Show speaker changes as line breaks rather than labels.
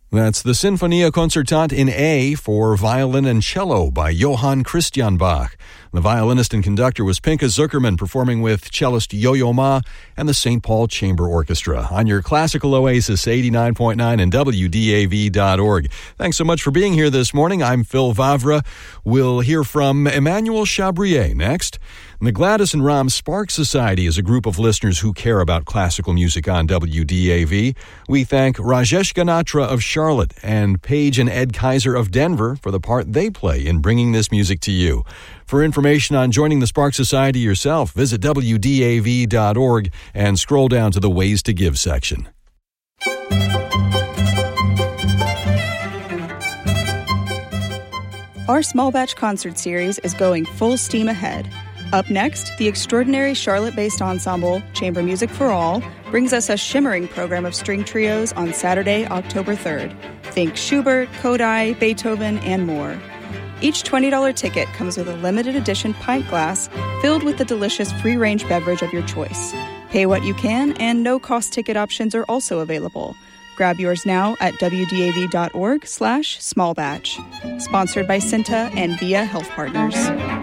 That's the Sinfonia Concertante in A for violin and cello by Johann Christian Bach. The violinist and conductor was Pinka Zuckerman, performing with cellist Yo-Yo Ma and the St. Paul Chamber Orchestra on your classical oasis 89.9 and WDAV.org. Thanks so much for being here this morning. I'm Phil Vavra. We'll hear from Emmanuel Chabrier next. The Gladys and Ram Sparks Society is a group of listeners who care about classical music on WDAV. We thank Rajesh Ganatra of Charlotte and Paige and Ed Kaiser of Denver for the part they play in bringing this music to you. For information on joining the Sparks Society yourself, visit WDAV.org and scroll down to the Ways to Give section.
Our small batch concert series is going full steam ahead. Up next, the extraordinary Charlotte-based ensemble, Chamber Music for All, brings us a shimmering program of string trios on Saturday, October 3rd. Think Schubert, Kodai, Beethoven, and more. Each $20 ticket comes with a limited edition pint glass filled with the delicious free-range beverage of your choice. Pay what you can, and no-cost ticket options are also available. Grab yours now at WDAV.org/smallbatch. Sponsored by Cinta and Via Health Partners.